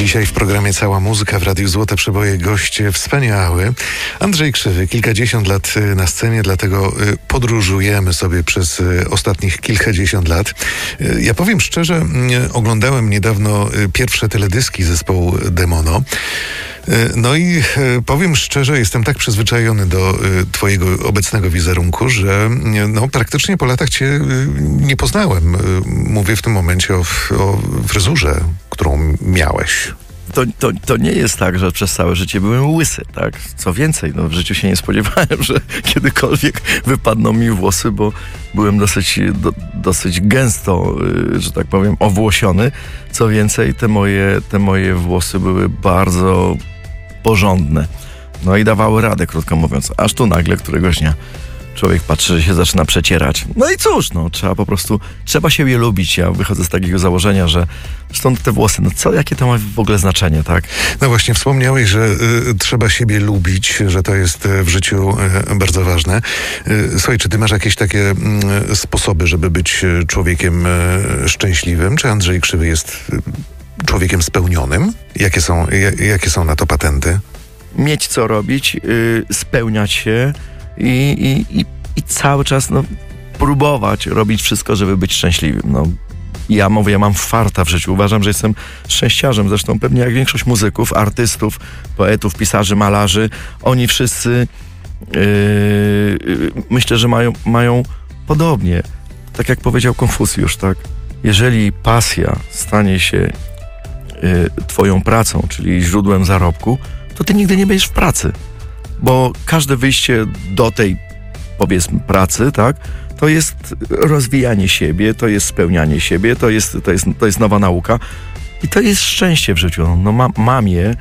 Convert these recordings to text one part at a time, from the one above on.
Dzisiaj w programie Cała Muzyka w Radiu Złote Przeboje goście wspaniały. Andrzej Krzywy, kilkadziesiąt lat na scenie, dlatego podróżujemy sobie przez ostatnich kilkadziesiąt lat. Ja powiem szczerze, oglądałem niedawno pierwsze teledyski zespołu Demono. No i powiem szczerze, jestem tak przyzwyczajony do twojego obecnego wizerunku, że praktycznie po latach cię nie poznałem. Mówię w tym momencie o fryzurze, którą miałeś. To nie jest tak, że przez całe życie byłem łysy, tak? Co więcej, w życiu się nie spodziewałem, że kiedykolwiek wypadną mi włosy, bo byłem dosyć gęsto, że tak powiem, owłosiony. Co więcej, te moje włosy były bardzo porządne. No i dawały radę, krótko mówiąc. Aż tu nagle któregoś dnia człowiek patrzy, że się zaczyna przecierać. No i cóż, trzeba się je lubić. Ja wychodzę z takiego założenia, że stąd te włosy, jakie to ma w ogóle znaczenie, tak? No właśnie, wspomniałeś, że trzeba siebie lubić, że to jest w życiu bardzo ważne. Słuchaj, czy ty masz jakieś takie sposoby, żeby być człowiekiem szczęśliwym? Czy Andrzej Krzywy jest człowiekiem spełnionym? Jakie są na to patenty? Mieć co robić, spełniać się i cały czas próbować robić wszystko, żeby być szczęśliwym. Ja mam farta w życiu. Uważam, że jestem szczęściarzem. Zresztą pewnie jak większość muzyków, artystów, poetów, pisarzy, malarzy, oni wszyscy myślę, że mają podobnie. Tak jak powiedział Konfucjusz, tak? Jeżeli pasja stanie się twoją pracą, czyli źródłem zarobku, to ty nigdy nie będziesz w pracy. Bo każde wyjście do tej, powiedzmy, pracy, tak, to jest rozwijanie siebie, to jest spełnianie siebie, to jest nowa nauka i to jest szczęście w życiu. Mam je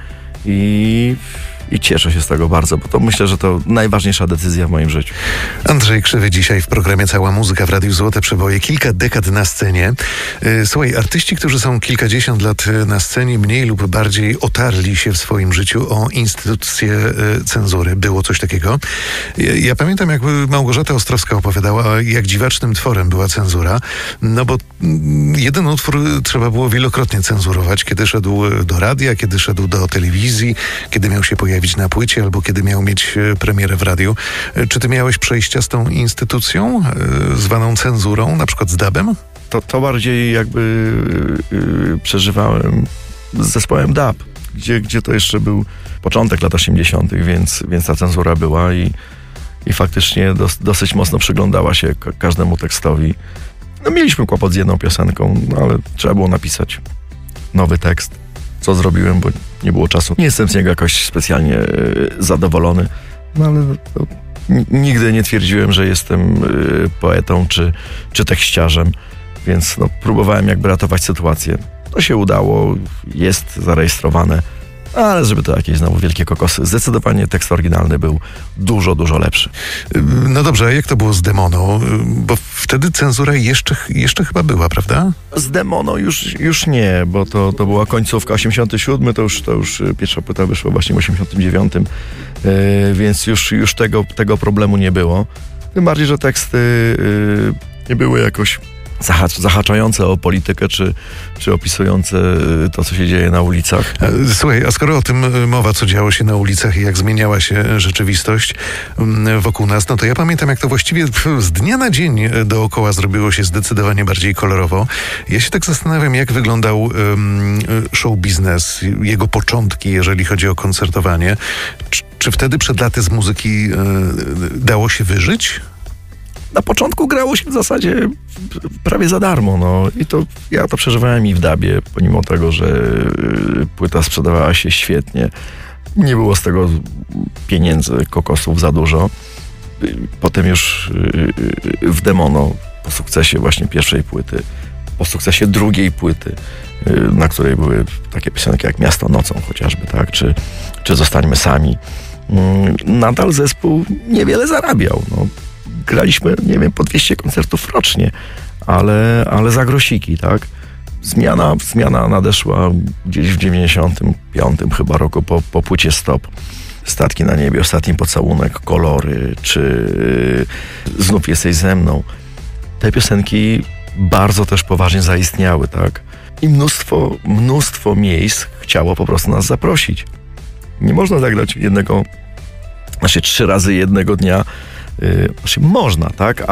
i cieszę się z tego bardzo, bo to myślę, że to najważniejsza decyzja w moim życiu. Andrzej Krzywy dzisiaj w programie Cała Muzyka w Radiu Złote Przeboje. Kilka dekad na scenie. Słuchaj, artyści, którzy są kilkadziesiąt lat na scenie, mniej lub bardziej otarli się w swoim życiu o instytucję cenzury. Było coś takiego. Ja pamiętam, jak Małgorzata Ostrowska opowiadała, jak dziwacznym tworem była cenzura, bo jeden utwór trzeba było wielokrotnie cenzurować, kiedy szedł do radia, kiedy szedł do telewizji, kiedy miał się pojawić na płycie, albo kiedy miał mieć premierę w radiu. Czy ty miałeś przejścia z tą instytucją, zwaną cenzurą, na przykład z DAB-em? To bardziej jakby przeżywałem z zespołem DAB, gdzie to jeszcze był początek lat 80., więc ta cenzura była i faktycznie dosyć mocno przyglądała się każdemu tekstowi. Mieliśmy kłopot z jedną piosenką, ale trzeba było napisać nowy tekst. Co zrobiłem, bo nie było czasu. Nie jestem z niego jakoś specjalnie zadowolony, ale nigdy nie twierdziłem, że jestem poetą czy tekściarzem, więc próbowałem jakby ratować sytuację. To się udało, jest zarejestrowane, ale żeby to jakieś znowu wielkie kokosy. Zdecydowanie tekst oryginalny był dużo, dużo lepszy. No dobrze, a jak to było z Demono? Bo wtedy cenzura jeszcze chyba była, prawda? Z Demono już nie, bo to była końcówka 87, to już pierwsza płyta wyszła właśnie w 89, więc już tego problemu nie było. Tym bardziej, że teksty nie były jakoś zahaczające o politykę, czy opisujące to, co się dzieje na ulicach. Słuchaj, a skoro o tym mowa, co działo się na ulicach i jak zmieniała się rzeczywistość wokół nas, to ja pamiętam, jak to właściwie z dnia na dzień dookoła zrobiło się zdecydowanie bardziej kolorowo. Ja się tak zastanawiam, jak wyglądał show biznes, jego początki, jeżeli chodzi o koncertowanie. Czy wtedy przed laty z muzyki dało się wyżyć? Na początku grało się w zasadzie prawie za darmo, i ja to przeżywałem i w DAB-ie, pomimo tego, że płyta sprzedawała się świetnie. Nie było z tego pieniędzy, kokosów za dużo. Potem już w Demono, po sukcesie właśnie pierwszej płyty, po sukcesie drugiej płyty, na której były takie piosenki jak Miasto nocą chociażby, tak, czy Zostańmy sami, nadal zespół niewiele zarabiał, graliśmy, nie wiem, po 200 koncertów rocznie, ale za grosiki, tak? Zmiana nadeszła gdzieś w 95 chyba roku po płycie Stop. Statki na niebie, Ostatni pocałunek, Kolory, czy Znów jesteś ze mną. Te piosenki bardzo też poważnie zaistniały, tak? i mnóstwo miejsc chciało po prostu nas zaprosić. Nie można zagrać 3 razy jednego dnia. Można, tak?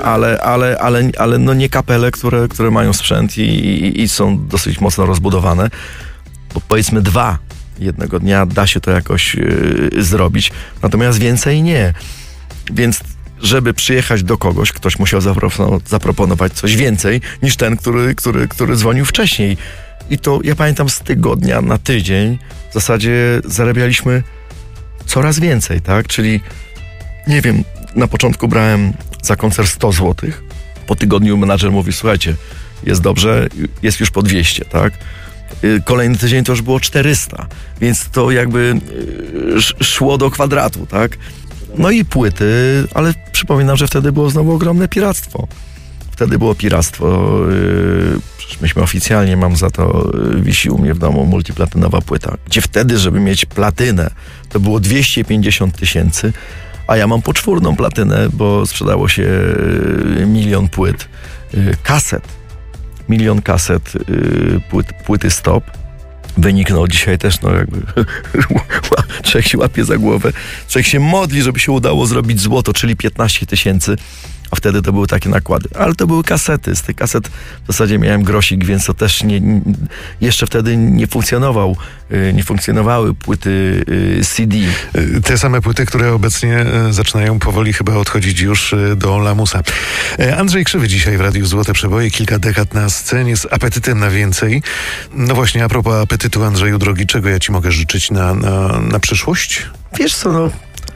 Ale no nie kapele, które mają sprzęt i są dosyć mocno rozbudowane. Bo powiedzmy 2 jednego dnia da się to jakoś zrobić. Natomiast więcej nie. Więc żeby przyjechać do kogoś, ktoś musiał zaproponować coś więcej niż ten, który dzwonił wcześniej. I to ja pamiętam z tygodnia na tydzień w zasadzie zarabialiśmy coraz więcej, tak? Czyli nie wiem, na początku brałem za koncert 100 zł. Po tygodniu menadżer mówi, słuchajcie, jest dobrze, jest już po 200, tak? Kolejny tydzień to już było 400, więc to jakby szło do kwadratu, tak? No i płyty, ale przypominam, że wtedy było znowu ogromne piractwo. Wtedy było piractwo. Przecież myśmy oficjalnie, mam za to, wisi u mnie w domu multiplatynowa płyta, gdzie wtedy, żeby mieć platynę, to było 250 000, a ja mam poczwórną platynę, bo sprzedało się 1 milion płyt, kaset. 1 milion kaset, płyty Stop. Wynik, dzisiaj też, jakby człowiek się łapie za głowę. Człowiek się modli, żeby się udało zrobić złoto, czyli 15 000, a wtedy to były takie nakłady. Ale to były kasety. Z tych kaset w zasadzie miałem grosik, więc to też jeszcze wtedy nie funkcjonowały płyty CD. Te same płyty, które obecnie zaczynają powoli chyba odchodzić już do lamusa. Andrzej Krzywy dzisiaj w Radiu Złote Przeboje. Kilka dekad na scenie z apetytem na więcej. No właśnie, a propos apetytu, Andrzeju drogi, czego ja ci mogę życzyć na przyszłość? Wiesz co,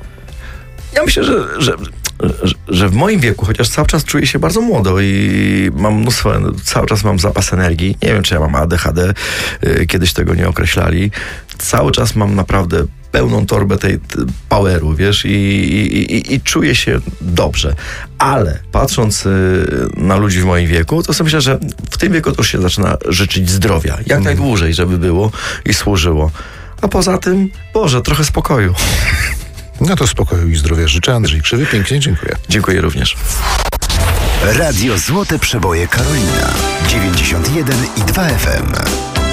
ja myślę, że w moim wieku, chociaż cały czas czuję się bardzo młodo i mam cały czas mam zapas energii. Nie wiem, czy ja mam ADHD, kiedyś tego nie określali. Cały czas mam naprawdę pełną torbę tej poweru, wiesz, i czuję się dobrze. Ale patrząc na ludzi w moim wieku, to sobie myślę, że w tym wieku to już się zaczyna życzyć zdrowia. Jak najdłużej, żeby było i służyło. A poza tym, Boże, trochę spokoju. No to spokoju i zdrowia życzę. Andrzej Krzywy, pięknie dziękuję. Dziękuję również. Radio Złote Przeboje Karolina 91,2 FM.